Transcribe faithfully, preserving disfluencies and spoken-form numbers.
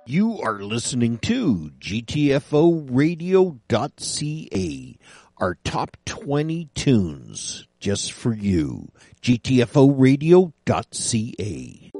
You are listening to G T F O radio dot C A, our top twenty tunes just for you. G T F O radio dot C A.